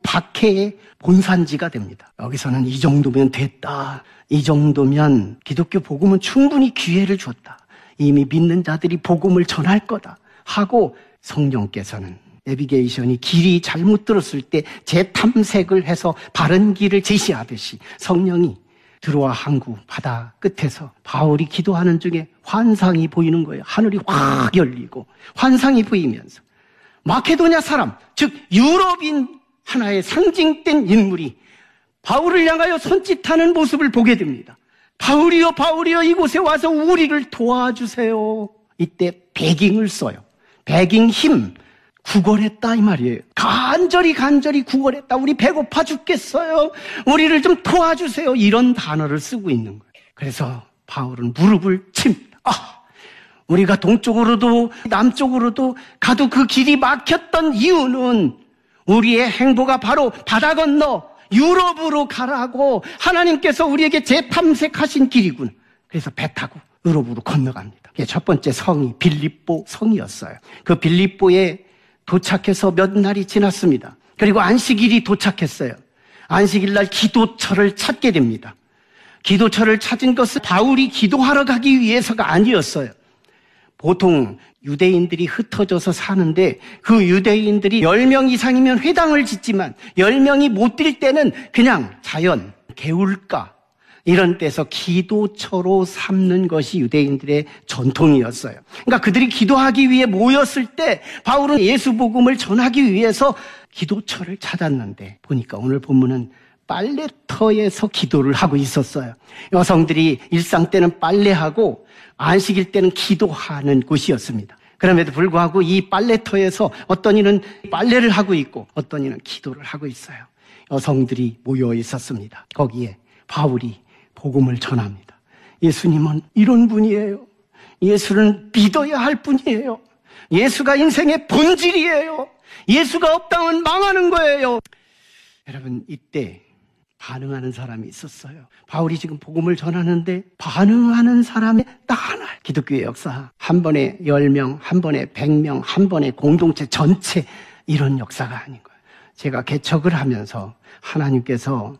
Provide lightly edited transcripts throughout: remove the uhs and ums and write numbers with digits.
박해의 본산지가 됩니다. 여기서는 이 정도면 됐다. 이 정도면 기독교 복음은 충분히 기회를 줬다. 이미 믿는 자들이 복음을 전할 거다 하고 성령께서는 내비게이션이 길이 잘못 들었을 때 재탐색을 해서 바른 길을 제시하듯이 성령이 들어와 항구 바다 끝에서 바울이 기도하는 중에 환상이 보이는 거예요. 하늘이 확 열리고 환상이 보이면서 마케도냐 사람, 즉 유럽인 하나의 상징된 인물이 바울을 향하여 손짓하는 모습을 보게 됩니다. 바울이여 바울이여 이곳에 와서 우리를 도와주세요. 이때 베깅을 써요. 베깅 힘, 구걸했다 이 말이에요. 간절히 구걸했다. 우리 배고파 죽겠어요. 우리를 좀 도와주세요. 이런 단어를 쓰고 있는 거예요. 그래서 바울은 무릎을 칩니다. 우리가 동쪽으로도 남쪽으로도 가도 그 길이 막혔던 이유는 우리의 행보가 바로 바다 건너 유럽으로 가라고 하나님께서 우리에게 재탐색하신 길이군. 그래서 배 타고 유럽으로 건너갑니다. 첫 번째 성이 빌립보 성이었어요. 그 빌립보에 도착해서 몇 날이 지났습니다. 그리고 안식일이 도착했어요. 안식일 날 기도처를 찾게 됩니다. 기도처를 찾은 것은 바울이 기도하러 가기 위해서가 아니었어요. 보통 유대인들이 흩어져서 사는데 그 유대인들이 10명 이상이면 회당을 짓지만 10명이 못 들 때는 그냥 자연, 개울가 이런 데서 기도처로 삼는 것이 유대인들의 전통이었어요. 그러니까 그들이 기도하기 위해 모였을 때 바울은 예수 복음을 전하기 위해서 기도처를 찾았는데 보니까 오늘 본문은 빨래터에서 기도를 하고 있었어요. 여성들이 일상 때는 빨래하고 안식일 때는 기도하는 곳이었습니다. 그럼에도 불구하고 이 빨래터에서 어떤 이는 빨래를 하고 있고 어떤 이는 기도를 하고 있어요. 여성들이 모여 있었습니다. 거기에 바울이 복음을 전합니다. 예수님은 이런 분이에요. 예수는 믿어야 할 분이에요. 예수가 인생의 본질이에요. 예수가 없다면 망하는 거예요. 여러분, 이때 반응하는 사람이 있었어요. 바울이 지금 복음을 전하는데 반응하는 사람이 딱 하나. 기독교의 역사. 한 번에 10명, 한 번에 100명, 한 번에 공동체 전체 이런 역사가 아닌 거예요. 제가 개척을 하면서 하나님께서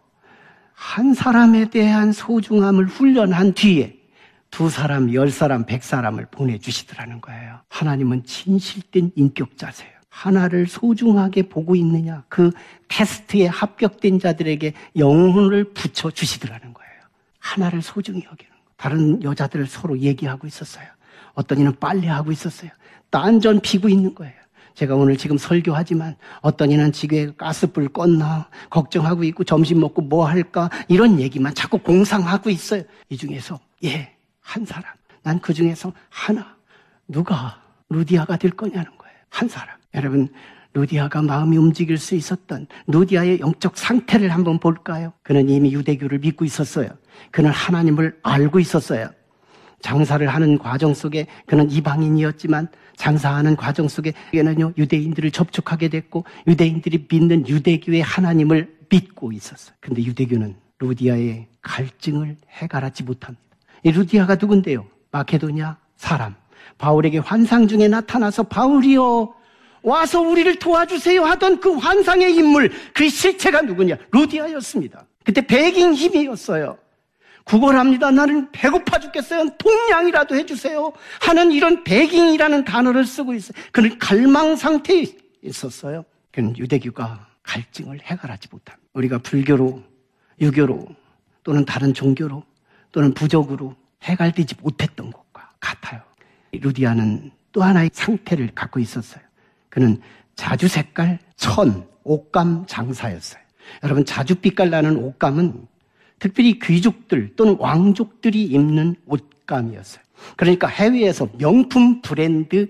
한 사람에 대한 소중함을 훈련한 뒤에 2사람, 10사람, 100사람을 보내주시더라는 거예요. 하나님은 진실된 인격자세요. 하나를 소중하게 보고 있느냐, 그 테스트에 합격된 자들에게 영혼을 붙여주시더라는 거예요. 하나를 소중히 여기는 거예요. 다른 여자들 서로 얘기하고 있었어요. 어떤 이는 빨래하고 있었어요. 딴전 피고 있는 거예요. 제가 오늘 지금 설교하지만 어떤 이는 집에 가스불 껐나 걱정하고 있고 점심 먹고 뭐 할까 이런 얘기만 자꾸 공상하고 있어요. 이 중에서 한 사람, 난 그 중에서 하나, 누가 루디아가 될 거냐는 거예요. 한 사람. 여러분, 루디아가 마음이 움직일 수 있었던 루디아의 영적 상태를 한번 볼까요? 그는 이미 유대교를 믿고 있었어요. 그는 하나님을 알고 있었어요. 장사를 하는 과정 속에 그는 이방인이었지만 장사하는 과정 속에 그는요 유대인들을 접촉하게 됐고 유대인들이 믿는 유대교의 하나님을 믿고 있었어요. 근데 유대교는 루디아의 갈증을 해결하지 못합니다. 이 루디아가 누군데요? 마케도냐 사람. 바울에게 환상 중에 나타나서 바울이여 와서 우리를 도와주세요 하던 그 환상의 인물, 그 실체가 누구냐? 루디아였습니다. 그때 베깅 힘이었어요. 구걸합니다. 나는 배고파 죽겠어요. 동량이라도 해주세요 하는 이런 베깅이라는 단어를 쓰고 있어요. 그는 갈망 상태에 있었어요. 그는 유대교가 갈증을 해결하지 못합니다. 우리가 불교로, 유교로 또는 다른 종교로 또는 부적으로 해결되지 못했던 것과 같아요. 루디아는 또 하나의 상태를 갖고 있었어요. 그는 자주 색깔 천, 옷감 장사였어요. 여러분, 자주빛깔 나는 옷감은 특별히 귀족들 또는 왕족들이 입는 옷감이었어요. 그러니까 해외에서 명품 브랜드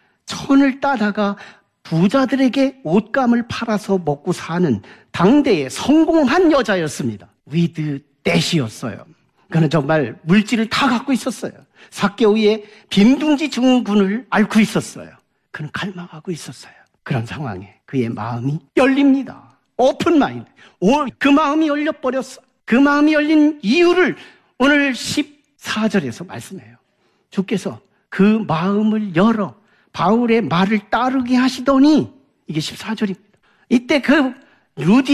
천을 따다가 부자들에게 옷감을 팔아서 먹고 사는 당대의 성공한 여자였습니다. 위드 떼시였어요. 그는 정말 물질을 다 갖고 있었어요. 사개오의 빈둥지 증후군을 앓고 있었어요. 그는 갈망하고 있었어요. 그런 상황에 그의 마음이 열립니다. 오픈 마인드. 그 마음이 열려버렸어. 그 마음이 열린 이유를 오늘 14절에서 말씀해요. 주께서 그 마음을 열어 바울의 말을 따르게 하시더니 이게 14절입니다. 이때 그 루디